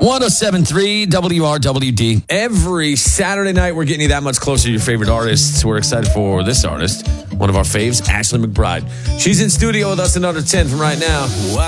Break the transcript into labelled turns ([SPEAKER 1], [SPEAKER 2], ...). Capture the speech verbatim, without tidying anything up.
[SPEAKER 1] oh seven point three W R W D.
[SPEAKER 2] Every Saturday night, we're getting you that much closer to your favorite artists. We're excited for this artist, one of our faves, Ashley McBryde. She's in studio with us another ten from right now.